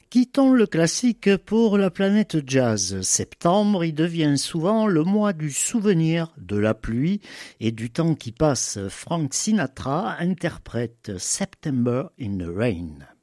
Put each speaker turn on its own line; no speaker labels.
Quittons le classique pour la planète jazz. Septembre, il devient souvent le mois du souvenir, de la pluie et du temps qui passe. Frank Sinatra interprète September in the Rain.